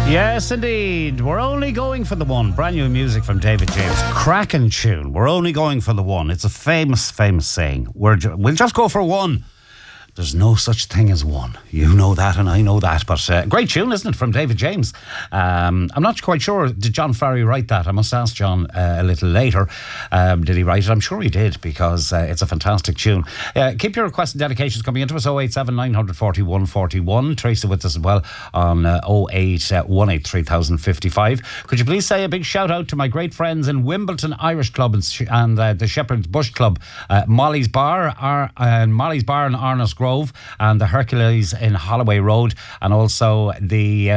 Yes, indeed. We're only going for the one. Brand new music from David James. Cracking tune. We're only going for the one. It's a famous, famous saying. We'll just go for one. There's no such thing as one. You know that and I know that. But great tune, isn't it, from David James? I'm not quite sure. Did John Farry write that? I must ask John a little later. Did he write it? I'm sure he did, because it's a fantastic tune. Keep your requests and dedications coming into us. 087 941 41. Tracy with us as well on 0818 3055. Could you please say a big shout out to my great friends in Wimbledon Irish Club and the Shepherd's Bush Club, Molly's Bar in Arnos Grove, and the Hercules in Holloway Road, and also the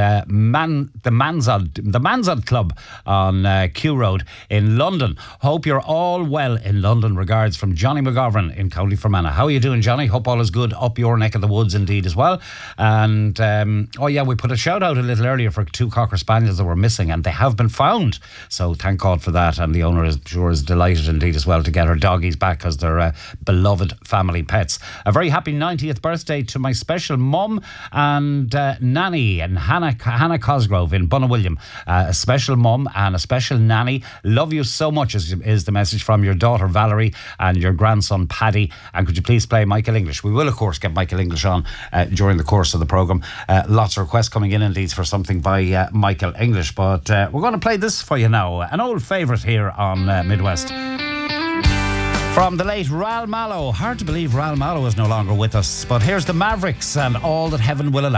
Mansard Club on Kew Road in London. Hope you're all well in London. Regards from Johnny McGovern in County Fermanagh. How are you doing, Johnny? Hope all is good up your neck of the woods indeed as well. And we put a shout out a little earlier for 2 Cocker Spaniels that were missing, and they have been found, so thank God for that. And the owner is delighted indeed as well to get her doggies back, because they're beloved family pets. A very happy 90th birthday to my special mum and nanny, and Hannah Cosgrove in Bunawilliam. A special mum and a special nanny. Love you so much is the message from your daughter Valerie and your grandson Paddy. And could you please play Michael English? We will of course get Michael English on during the course of the programme. Lots of requests coming in indeed for something by Michael English, but we're going to play this for you now, an old favourite here on Midwest. From the late Ral Mallow. Hard to believe Ral Mallow is no longer with us, but here's the Mavericks and All That Heaven Will Allow.